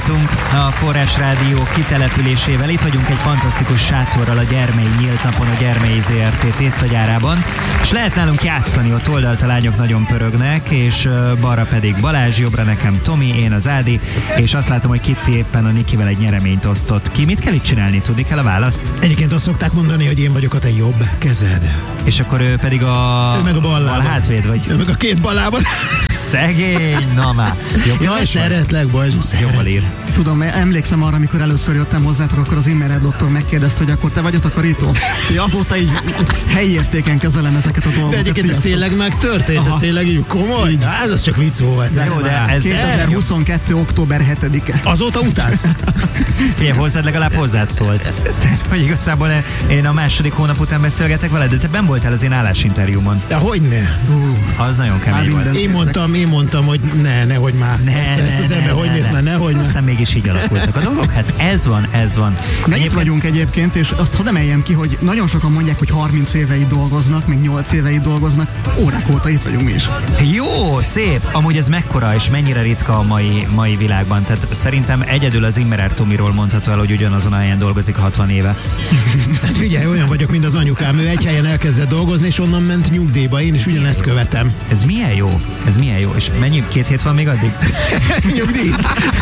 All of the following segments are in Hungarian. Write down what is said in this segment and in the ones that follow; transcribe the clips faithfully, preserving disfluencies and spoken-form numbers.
folytatunk a Forrás Rádió kitelepülésével. Itt vagyunk egy fantasztikus sátorral a Gyermei Nyílt Napon, a Gyermei zé er té tésztagyárában, és lehet nálunk játszani, ott oldalt a lányok nagyon pörögnek, és balra pedig Balázs, jobbra nekem Tomi, én az Ádi, és azt látom, hogy Kitty éppen a Nikivel egy nyereményt osztott ki. Mit kell itt csinálni? Tudni kell a választ? Egyébként azt szokták mondani, hogy én vagyok a te jobb kezed. És akkor ő pedig a... Ő meg a bal bal hátvéd vagy? Ő meg a két bal lábad. Szegény, na már. Jaj, szeretlek, Balázs, jobban ír. Tudom, emlékszem arra, amikor először jöttem hozzátok, akkor az Immerer doktor megkérdezte, hogy akkor te vagy a takarító. Én azóta így helyi értéken kezelem ezeket a dolgokat. De egyébként ez tényleg megtörtént, Aha. ez tényleg így komoly? De ez az csak vicc volt. De jó, de ez kétezer-huszonkettő. október hetedike. Azóta utálsz? Figyelj, hozzád legalább hozzád szólt. Tehát, hogy igazából én a második hónap után beszélgetek veled, de te benn voltál az én állásinterjúmon. De hogyne? Uh, az nagyon kemény volt. Én mondtam, én mondtam, hogy ne, nehogy már. Ne, ezt, ne, ezt az ne, ember, ne, hogy ne, néz ne. már, nehogy már. Aztán mégis így alakultak a dolgok. Hát ez van, ez van. De itt vagyunk egyébként, és azt hadd emeljem ki, hogy nagyon sokan mondják, hogy harminc éve itt dolgoznak, meg nyolc éve itt dolgoznak. Órák óta itt vagyunk mi is. Jó, szép. Amúgy ez mekkora és mennyire ritka a mai, mai világban. Tehát szerintem egyedül az Immerer Tomiról mondható el, hogy ugyanazon a helyen dolgozik hatvan éve. Tehát figyelj, olyan vagyok, mint az anyukám. Ő egy helyen elkezdett dolgozni, és onnan ment nyugdíjba. Én is ugyanezt követem. Ez milyen jó? Ez milyen jó? És mennyi? Két hét van még addig? Nyugdíj?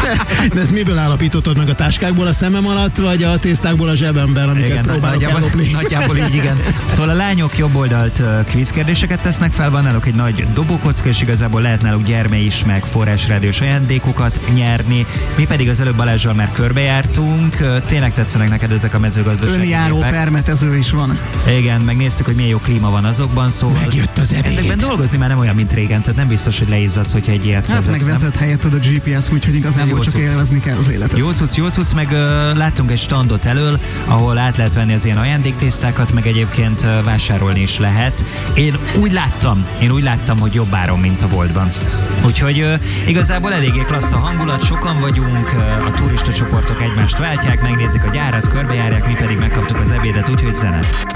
De ezt miből állapítottad meg, a táskákból a szemem alatt, vagy a tésztákból a zsebemben, amiket igen, próbálok ellopni? Nagyjából így, igen. Szóval a lányok jobb oldalt kvíz kérdéseket tesznek fel, van náluk egy nagy dobókocka, és igazából lehet náluk Gyermei is, meg Forrás Rádiós ajándékokat nyerni. Mi pedig az előbb Balázsral már körbejártunk. Tényleg tetszenek neked ezek a mezőgazdasági önjáró gépek? permetező is van. Igen, megnéztük, hogy milyen jó klíma van azokban, szóval megjött az ebéd. Ezekben dolgozni már nem olyan, mint régen, tehát nem biztos, hogy leizzadsz, hogyha egy ilyet hát vezetsz. megvezet helyetted a gé pé es, úgyhogy igazából csak élvezni kell az életet. Jó cucc, jó cucc, meg uh, láttunk egy standot elől, ahol át lehet venni az ilyen ajándéktésztákat, meg egyébként uh, vásárolni is lehet. Én úgy láttam, én úgy láttam, hogy jobb áron, mint a boltban. Úgyhogy uh, igazából eléggé klassz a hangulat, sokan vagyunk, uh, a turista csoportok egymást váltják, megnézik a gyárat, körbejárják, mi pedig megkaptuk az ebédet, úgyhogy zene.